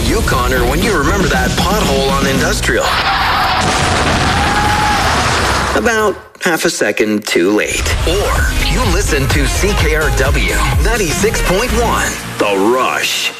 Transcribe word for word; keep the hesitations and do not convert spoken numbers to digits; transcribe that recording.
you, Connor, when you remember that pothole on Industrial? About half a second too late. Or you listen to C K R W ninety-six point one, The Rush.